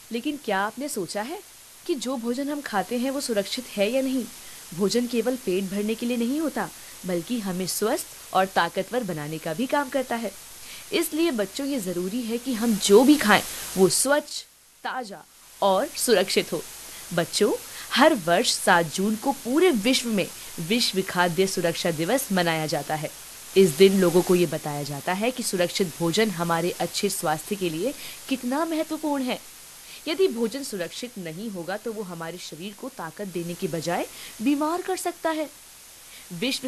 लेकिन क्या आपने सोचा है कि जो भोजन हम खाते हैं वो सुरक्षित है या नहीं? भोजन केवल पेट भरने के लिए नहीं होता, बल्कि हमें स्वस्थ और ताकतवर बनाने का भी काम करता है। इसलिए बच्चों, ये ज़रूरी है कि हम जो भी खाएं वो स्वच्छ, ताज़ा और सुरक्षित हो। बच्चों, हर वर्ष 7 जून को पूरे विश्व में विश्व खाद्य सुरक्षा दिवस मनाया जाता है। इस दिन लोगों को ये बताया जाता है कि सुरक्षित भोजन हमारे अच्छे स्वास्थ्य के लिए कितना महत्वपूर्ण है। यदि भोजन सुरक्षित नहीं होगा तो वो हमारे शरीर को ताकत देने के बजाय बीमार कर सकता है। विश्व